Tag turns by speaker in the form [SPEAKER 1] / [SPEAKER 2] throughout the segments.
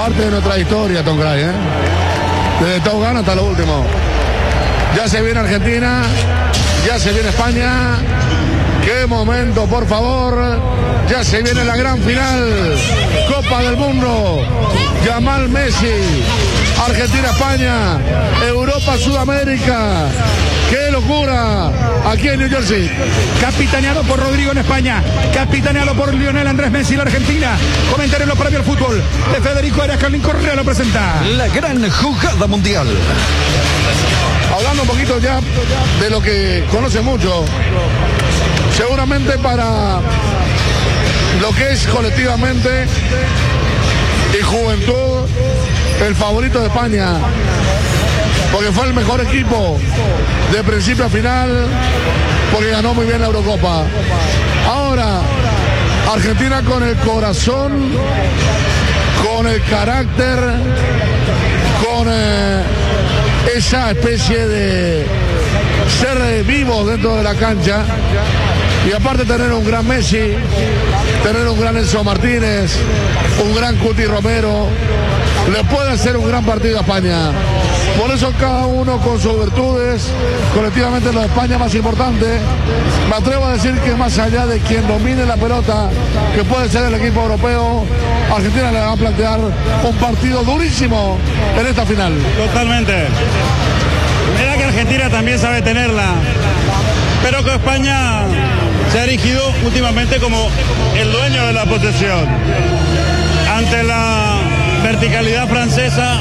[SPEAKER 1] parte de nuestra historia, Tom Cray, desde Top Gun hasta lo último. Ya se viene Argentina, ya se viene España. ¡Qué momento, por favor! Ya se viene la gran final. Copa del Mundo. Yamal Messi. Argentina-España. Europa-Sudamérica. ¡Qué locura! Aquí en New Jersey.
[SPEAKER 2] Capitaneado por Rodrigo en España. Capitaneado por Lionel Andrés Messi, la Argentina. Comentario en los premios al fútbol de Federico Arias. Carlín Correa lo presenta.
[SPEAKER 3] La gran jugada mundial.
[SPEAKER 1] Hablando un poquito ya de lo que conoce mucho. Seguramente para lo que es colectivamente y juventud, el favorito de España, porque fue el mejor equipo de principio a final, porque ganó muy bien la Eurocopa. Ahora, Argentina con el corazón, con el carácter, con esa especie de ser vivo dentro de la cancha. Y aparte tener un gran Messi, tener un gran Enzo Martínez, un gran Cuti Romero, le puede hacer un gran partido a España. Por eso cada uno con sus virtudes, colectivamente lo de España más importante. Me atrevo a decir que más allá de quien domine la pelota, que puede ser el equipo europeo, Argentina le va a plantear un partido durísimo en esta final.
[SPEAKER 4] Totalmente. Mira que Argentina también sabe tenerla, pero que España se ha erigido últimamente como el dueño de la posesión. Ante la verticalidad francesa,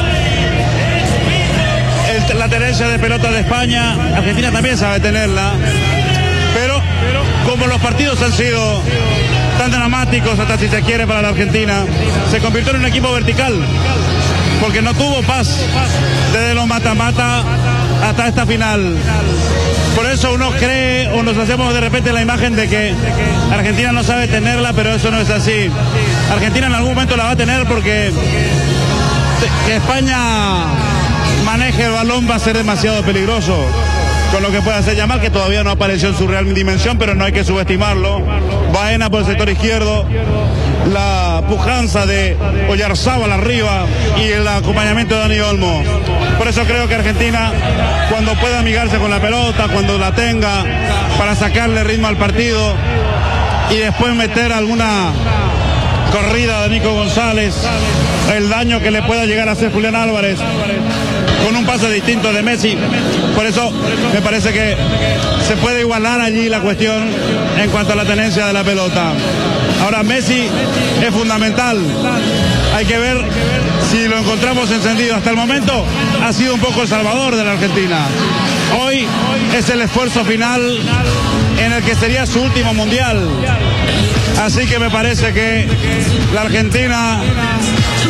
[SPEAKER 4] la tenencia de pelota de España, Argentina también sabe tenerla, pero como los partidos han sido tan dramáticos, hasta si se quiere, para la Argentina, se convirtió en un equipo vertical, porque no tuvo paz desde los mata-mata hasta esta final. Por eso uno cree o nos hacemos de repente la imagen de que Argentina no sabe tenerla, pero eso no es así. Argentina en algún momento la va a tener, porque que España maneje el balón va a ser demasiado peligroso, con lo que puede hacer Yamal, que todavía no apareció en su real dimensión, pero no hay que subestimarlo. Baena por el sector izquierdo, la pujanza de Oyarzábal arriba y el acompañamiento de Dani Olmo. Por eso creo que Argentina, cuando pueda amigarse con la pelota, cuando la tenga, para sacarle ritmo al partido y después meter alguna corrida de Nico González, el daño que le pueda llegar a hacer Julián Álvarez con un pase distinto de Messi. Por eso me parece que se puede igualar allí la cuestión en cuanto a la tenencia de la pelota. Ahora Messi es fundamental. Hay que ver si lo encontramos encendido. Hasta el momento ha sido un poco el salvador de la Argentina. Hoy es el esfuerzo final en el que sería su último mundial. Así que me parece que la Argentina